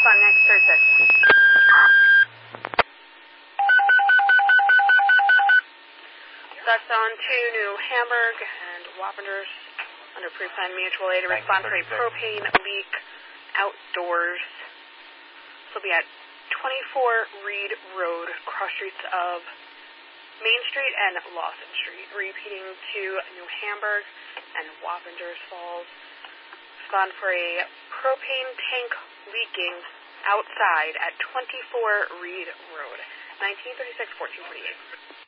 respond next Thursday. That's on to New Hamburg and Wappenders under pre-planned mutual aid to respond for a propane leak outdoors. This will be at 24 Reed Road, cross streets of Main Street and Lawson Street. Repeating to New Hamburg and Wappenders Falls. Respond for a propane tank leaking outside at 24 Reed Road, 1936-1448.